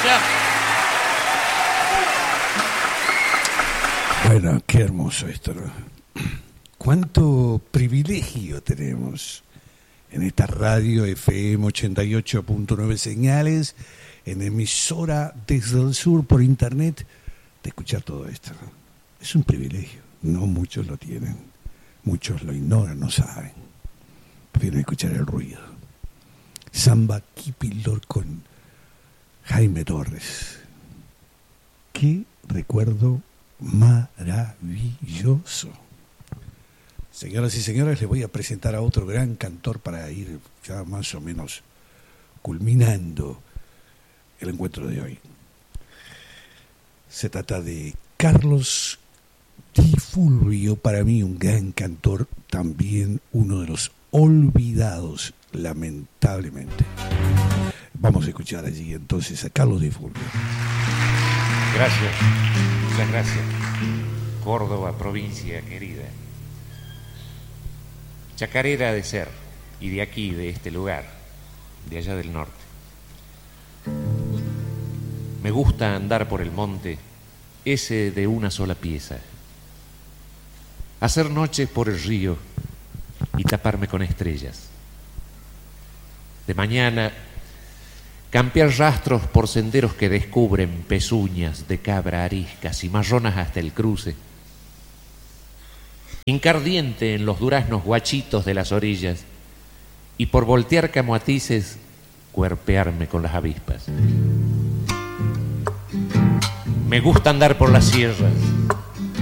gracias. Bueno, qué hermoso esto, ¿no? Cuánto privilegio tenemos en esta radio FM 88.9 señales, en emisora desde el sur por internet, de escuchar todo esto, ¿no? Es un privilegio, no muchos lo tienen, muchos lo ignoran, no saben, prefieren escuchar el ruido. Samba Kipildor con Jaime Torres. Qué recuerdo maravilloso. Señoras y señores, les voy a presentar a otro gran cantor para ir ya más o menos culminando el encuentro de hoy. Se trata de Carlos Di Fulvio, para mí un gran cantor, también uno de los olvidados, lamentablemente. Vamos a escuchar allí entonces a Carlos Di Fulvio. Gracias, muchas gracias. Córdoba, provincia querida. Chacarera de ser, y de aquí, de este lugar, de allá del norte. Me gusta andar por el monte, ese de una sola pieza. Hacer noches por el río y taparme con estrellas. De mañana, campear rastros por senderos que descubren pezuñas de cabra ariscas y marronas hasta el cruce. Hincar diente en los duraznos guachitos de las orillas y por voltear camoatices, cuerpearme con las avispas. Me gusta andar por las sierras,